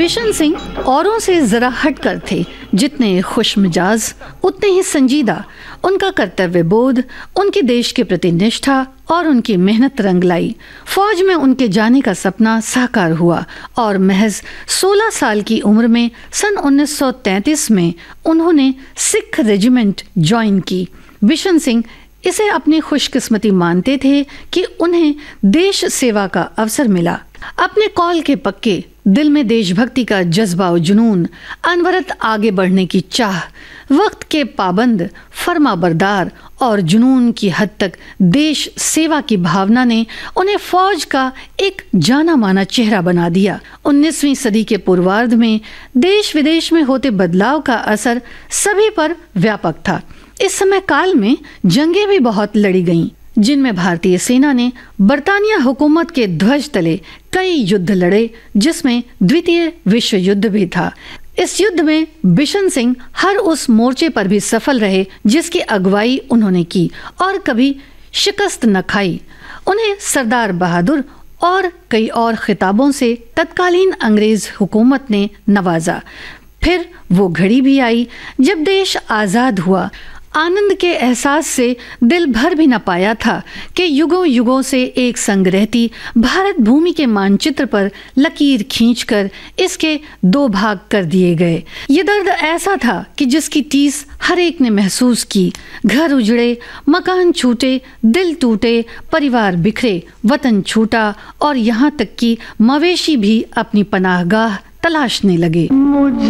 बिशन सिंह औरों से जरा हटकर थे। जितने खुशमिजाज उतने ही संजीदा। उनका कर्तव्य बोध, उनके देश के प्रति निष्ठा और उनकी मेहनत रंग लाई। फौज में उनके जाने का सपना साकार हुआ और महज 16 साल की उम्र में सन 1933 में उन्होंने सिख रेजिमेंट ज्वाइन की। बिशन सिंह इसे अपनी खुशकिस्मती मानते थे कि उन्हें देश सेवा का अवसर मिला। अपने कौल के पक्के, दिल में देशभक्ति का जज्बा और जुनून, अनवरत आगे बढ़ने की चाह, वक्त के पाबंद, फर्माबरदार और जुनून की हद तक देश सेवा की भावना ने उन्हें फौज का एक जाना माना चेहरा बना दिया। 19वीं सदी के पूर्वार्ध में देश विदेश में होते बदलाव का असर सभी पर व्यापक था। इस समय काल में जंगें भी बहुत लड़ी गईं, जिनमें भारतीय सेना ने बरतानिया हुकूमत के ध्वज तले कई युद्ध लड़े, जिसमें द्वितीय विश्व युद्ध भी था। इस युद्ध में बिशन सिंह हर उस मोर्चे पर भी सफल रहे जिसकी अगुवाई उन्होंने की और कभी शिकस्त न खाई। उन्हें सरदार बहादुर और कई और खिताबों से तत्कालीन अंग्रेज हुकूमत ने नवाजा। फिर वो घड़ी भी आई जब देश आजाद हुआ। आनंद के एहसास से दिल भर भी न पाया था कि युगों युगों से एक संग रहती भारत भूमि के मानचित्र पर लकीर खींचकर इसके 2 भाग कर दिए गए। ये दर्द ऐसा था कि जिसकी टीस हर एक ने महसूस की। घर उजड़े, मकान छूटे, दिल टूटे, परिवार बिखरे, वतन छूटा और यहाँ तक कि मवेशी भी अपनी पनाहगाह तलाशने लगे।